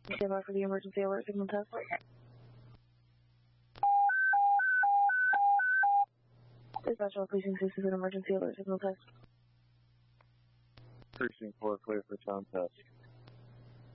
Stand by for the emergency alert signal test. Dispatch all precinct 6 is an emergency alert signal test. Precinct 4 clear for sound test.